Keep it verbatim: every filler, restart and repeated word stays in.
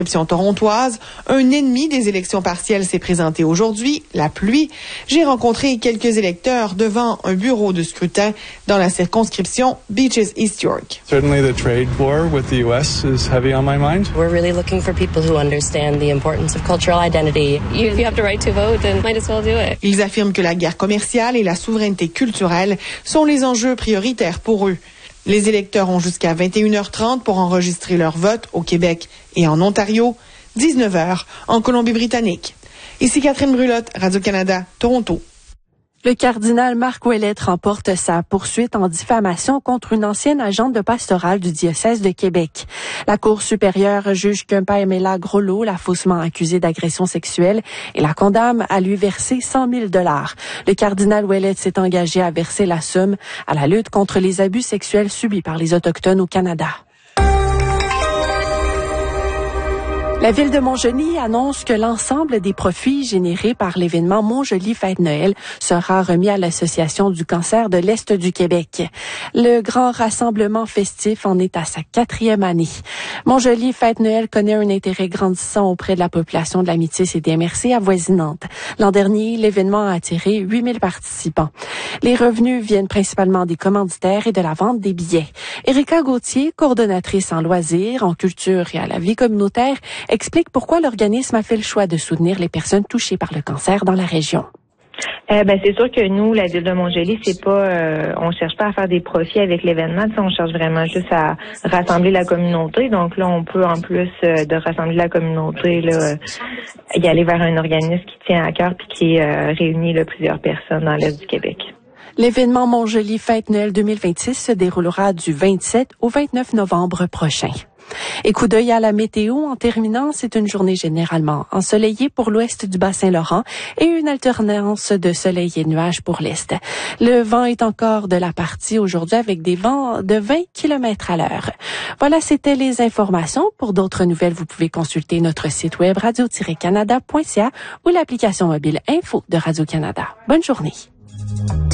Torontoise, un ennemi des élections partielles s'est présenté aujourd'hui, la pluie. J'ai rencontré quelques électeurs devant un bureau de scrutin dans la circonscription Beaches East York. Certainly the trade war with the U S is heavy on my mind. We're really looking for people who understand the importance of cultural identity. If you have the right to vote, then might as well do it. Ils affirment que la guerre commerciale et la souveraineté culturelle sont les enjeux prioritaires pour eux. Les électeurs ont jusqu'à vingt et une heures trente pour enregistrer leur vote au Québec et en Ontario, dix-neuf heures en Colombie-Britannique. Ici Catherine Brulotte, Radio-Canada, Toronto. Le cardinal Marc Ouellette remporte sa poursuite en diffamation contre une ancienne agente de pastorale du diocèse de Québec. La Cour supérieure juge que Pamela Groslo l'a faussement accusée d'agression sexuelle et la condamne à lui verser cent mille dollars. Le cardinal Ouellette s'est engagé à verser la somme à la lutte contre les abus sexuels subis par les Autochtones au Canada. La ville de Montjoly annonce que l'ensemble des profits générés par l'événement Montjoly Fête Noël sera remis à l'Association du cancer de l'Est du Québec. Le grand rassemblement festif en est à sa quatrième année. Montjoly Fête Noël connaît un intérêt grandissant auprès de la population de la Métis et des M R C avoisinantes. L'an dernier, l'événement a attiré huit mille participants. Les revenus viennent principalement des commanditaires et de la vente des billets. Erika Gauthier, coordonnatrice en loisirs, en culture et à la vie communautaire, explique pourquoi l'organisme a fait le choix de soutenir les personnes touchées par le cancer dans la région. Euh, ben c'est sûr que nous, la ville de Montjoly, c'est pas, euh, on cherche pas à faire des profits avec l'événement. On cherche vraiment juste à rassembler la communauté. Donc là, on peut en plus euh, de rassembler la communauté, là, euh, y aller vers un organisme qui tient à cœur puis qui euh, réunit là, plusieurs personnes dans l'est du Québec. L'événement Montjoly Fête Noël deux mille vingt-six se déroulera du vingt-sept au vingt-neuf novembre prochain. Et coup d'œil à la météo en terminant, c'est une journée généralement ensoleillée pour l'ouest du Bas-Saint-Laurent et une alternance de soleil et nuages pour l'est. Le vent est encore de la partie aujourd'hui avec des vents de vingt kilomètres à l'heure. Voilà, c'était les informations. Pour d'autres nouvelles, vous pouvez consulter notre site web radio tiret canada point c a ou l'application mobile Info de Radio-Canada. Bonne journée.